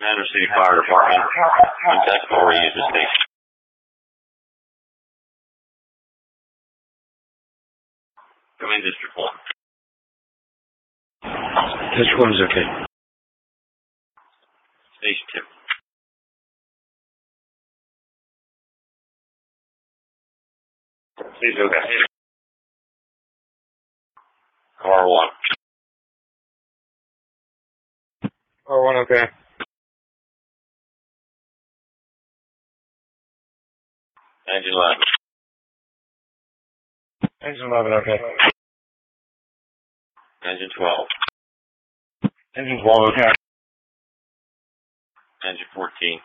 Manor City Fire Department. Contact for reuse the station. Come in, District 1. District 1 is okay. Station 2. Please okay. Car 1. Car 1 okay. Engine 11. Engine 11 okay. Engine 12. Engine 12 okay. Engine 14.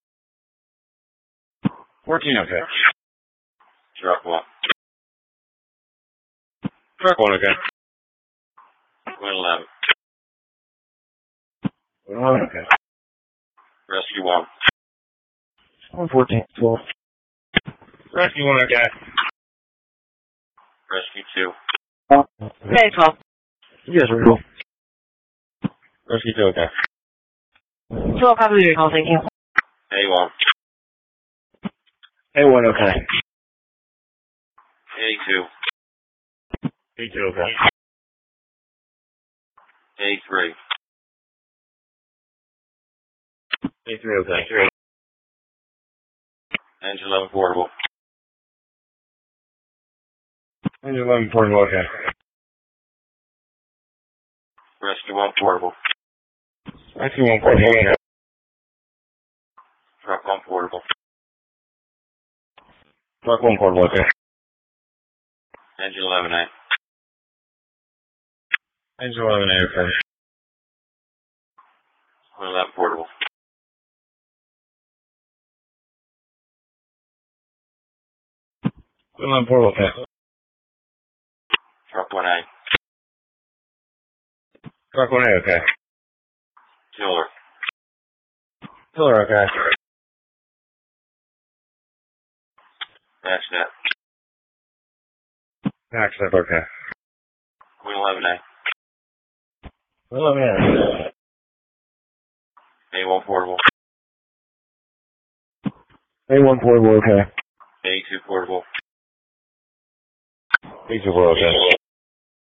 14 okay. Truck 1. Truck 1 okay. Twin 11. 11 okay. Rescue 1. 114, 12. Rescue 1 okay. Rescue 2. Okay, 12. Yes, we're cool. Rescue 2 okay. 12 copy the recall, thank you. A1. A1 okay. A2. A2 okay. A3. A3 okay. Engine 11 portable. Engine 11 portable okay. Rescue 1 portable. Rescue 1 portable okay. Truck 1 portable. Truck 1 portable okay. Engine 11A. Engine 11A okay. Twin 11 portable. Twin 11 portable okay. Truck 1A. Truck 1A okay. Tiller. Tiller okay. Backstep. Backstep okay. Twin 11A. Twin 11A. A1 portable. A1 portable okay. A2 portable. A2 portable okay.